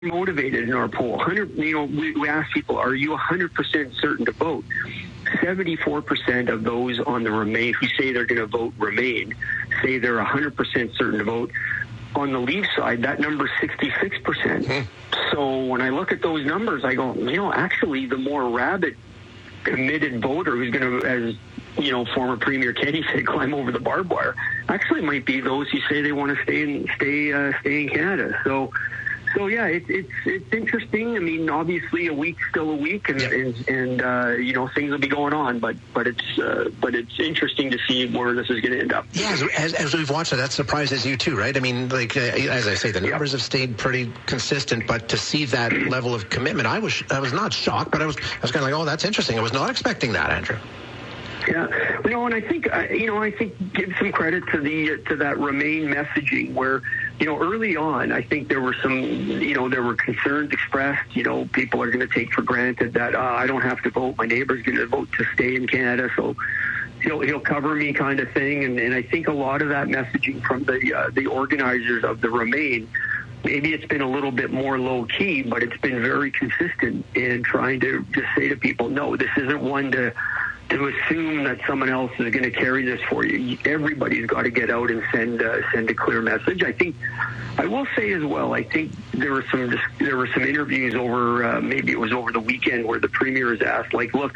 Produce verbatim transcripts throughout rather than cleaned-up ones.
motivated in our poll. one hundred, you know, we, we asked people, are you one hundred percent certain to vote? seventy-four percent of those on the Remain who say they're going to vote Remain say they're one hundred percent certain to vote. On the Leave side, that number is sixty-six percent. Mm-hmm. So when I look at those numbers, I go, you know, actually the more rabid, committed voter who's going to, as you know, former Premier Kenney said, climb over the barbed wire, actually might be those who say they want to stay in, stay, uh, stay in Canada. So, So yeah, it's it's it's interesting. I mean, obviously, a week's still a week, and yep. and, and uh, you know, things will be going on. But but it's uh, but it's interesting to see where this is going to end up. Yeah, as, as, as we've watched it, that surprises you too, right? I mean, like uh, as I say, the numbers yep. have stayed pretty consistent, but to see that level of commitment, I was I was not shocked, but I was I was kind of like, oh, that's interesting. I was not expecting that, Andrew. Yeah, you know, and I think uh, you know, I think give some credit to the uh, to that Remain messaging where, you know, early on, I think there were some, you know, there were concerns expressed. You know, people are going to take for granted that uh, I don't have to vote. My neighbor's going to vote to stay in Canada, so he'll he'll cover me, kind of thing. And, and I think a lot of that messaging from the uh, the organizers of the Remain, maybe it's been a little bit more low key, but it's been very consistent in trying to just say to people, no, this isn't one to. to assume that someone else is going to carry this for you. Everybody's got to get out and send uh, send a clear message. I think, I will say as well, I think there were some there were some interviews over, uh, maybe it was over the weekend, where the Premier is asked, like, look,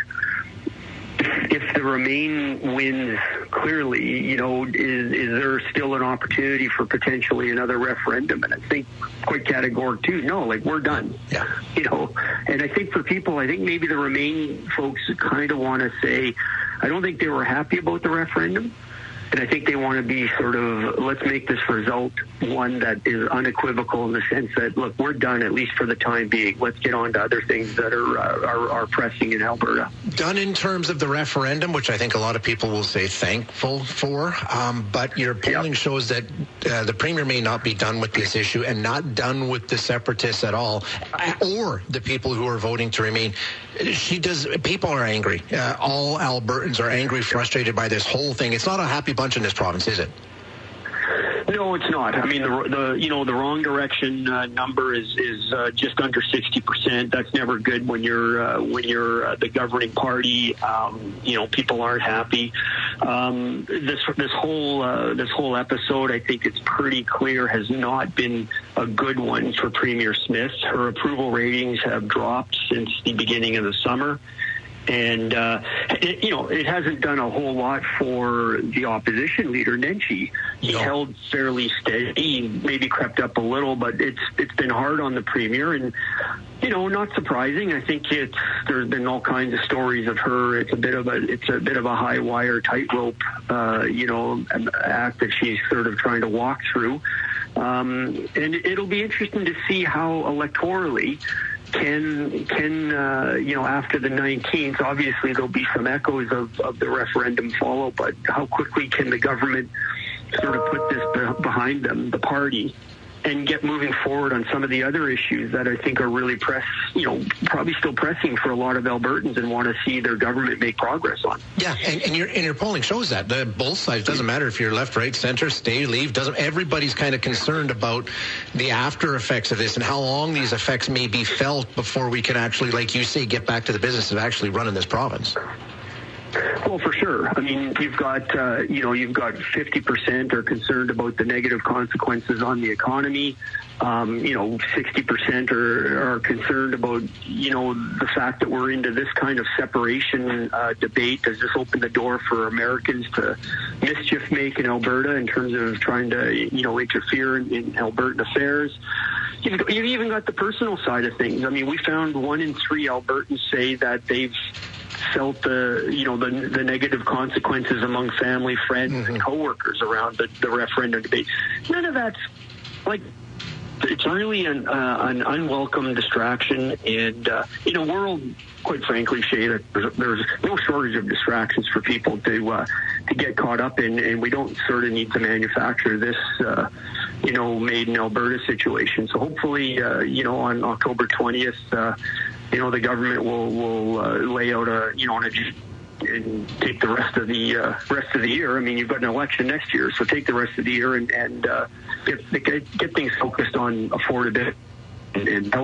if the Remain wins clearly, you know, is is there still an opportunity for potentially another referendum? And I think quite categoric too, no, like, we're done. Yeah. You know, and I think for people, I think maybe the Remain folks kind of want to say, I don't think they were happy about the referendum. And I think they want to be sort of, let's make this result one that is unequivocal in the sense that, look, we're done, at least for the time being. Let's get on to other things that are uh, are, are pressing in Alberta. Done in terms of the referendum, which I think a lot of people will say thankful for. Um, but your polling yep. shows that uh, the Premier may not be done with this issue and not done with the separatists at all, or the people who are voting to remain. She does. People are angry. Uh, all Albertans are angry, frustrated by this whole thing. It's not a happy bunch in this province, is it? No, it's not. I mean, the, the you know the wrong direction uh, number is is uh, just under sixty percent. That's never good when you're uh, when you're uh, the governing party. Um, you know, people aren't happy. Um, this this whole uh, this whole episode, I think it's pretty clear, has not been a good one for Premier Smith. Her approval ratings have dropped since the beginning of the summer. And, uh, it, you know, it hasn't done a whole lot for the opposition leader, Nenshi. He no. held fairly steady, maybe crept up a little, but it's it's been hard on the Premier. And, you know, not surprising. I think it's there's been all kinds of stories of her. It's a bit of a it's a bit of a high wire tightrope, uh, you know, act that she's sort of trying to walk through. Um, and it'll be interesting to see how electorally. Can, can uh, you know, after the nineteenth, obviously there'll be some echoes of, of the referendum follow, but how quickly can the government sort of put this behind them, the party, and get moving forward on some of the other issues that I think are really press, you know, probably still pressing for a lot of Albertans and want to see their government make progress on. Yeah, and, and your and your polling shows that. The both sides, doesn't matter if you're left, right, center, stay, leave, doesn't everybody's kind of concerned about the after effects of this and how long these effects may be felt before we can actually, like you say, get back to the business of actually running this province. Well, for sure. I mean, you've got, uh, you know, you've got fifty percent are concerned about the negative consequences on the economy. Um, you know, sixty percent are, are concerned about, you know, the fact that we're into this kind of separation uh, debate. Does this open the door for Americans to mischief make in Alberta in terms of trying to, you know, interfere in, in Albertan affairs? You've, got, you've even got the personal side of things. I mean, we found one in three Albertans say that they've felt the you know the the negative consequences among family, friends, mm-hmm. and coworkers around the, the referendum debate. None of that's like it's really an uh, an unwelcome distraction, and uh, in a world, quite frankly, Shay, that there's, there's no shortage of distractions for people to uh, to get caught up in, and we don't sort of need to manufacture this. Uh, you know, made in Alberta situation. So hopefully, uh, you know, on October twentieth, uh, you know, the government will will uh, lay out a, you know, an agenda and take the rest of the uh, rest of the year. I mean, you've got an election next year, so take the rest of the year and and uh, get, get get things focused on affordability and